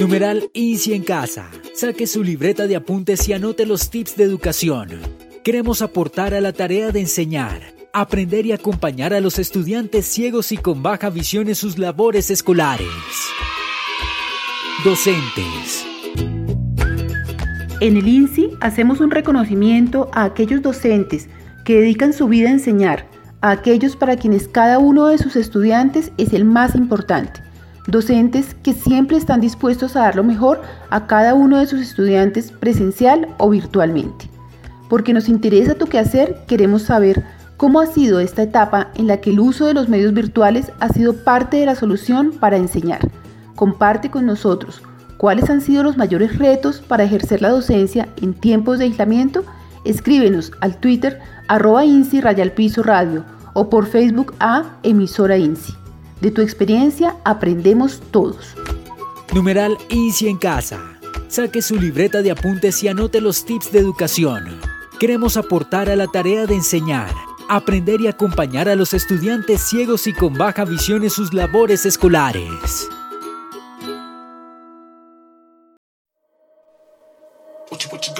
Numeral INSI en casa. Saque su libreta de apuntes y anote los tips de educación. Queremos aportar a la tarea de enseñar, aprender y acompañar a los estudiantes ciegos y con baja visión en sus labores escolares. Docentes. En el INSI hacemos un reconocimiento a aquellos docentes que dedican su vida a enseñar, a aquellos para quienes cada uno de sus estudiantes es el más importante. Docentes que siempre están dispuestos a dar lo mejor a cada uno de sus estudiantes presencial o virtualmente. Porque nos interesa tu quehacer, queremos saber cómo ha sido esta etapa en la que el uso de los medios virtuales ha sido parte de la solución para enseñar. Comparte con nosotros cuáles han sido los mayores retos para ejercer la docencia en tiempos de aislamiento. Escríbenos al Twitter @INSI_radio o por Facebook a emisora INSI. De tu experiencia aprendemos todos. Numeral INSI en casa. Saque su libreta de apuntes y anote los tips de educación. Queremos aportar a la tarea de enseñar, aprender y acompañar a los estudiantes ciegos y con baja visión en sus labores escolares.